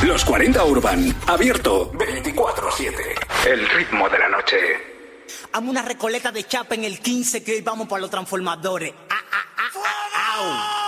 Los 40 Urban. Abierto 24/7. El ritmo de la noche. Hazme una recoleta de chapa en el 15 que hoy vamos para los transformadores. ¡Au!